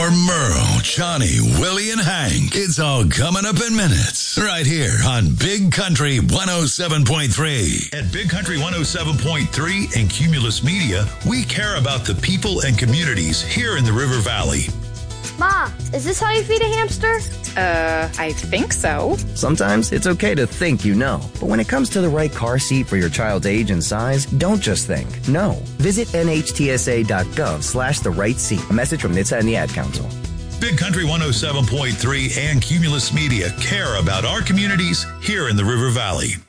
more Merle, Johnny, Willie, and Hank. It's all coming up in minutes. Right here on Big Country 107.3. At Big Country 107.3 and Cumulus Media, we care about the people and communities here in the River Valley. Ma, is this how you feed a hamster? I think so. Sometimes it's okay to think you know, but when it comes to the right car seat for your child's age and size, don't just think. No. Visit nhtsa.gov/the right seat. A message from NHTSA and the Ad Council. Big Country 107.3 and Cumulus Media care about our communities here in the River Valley.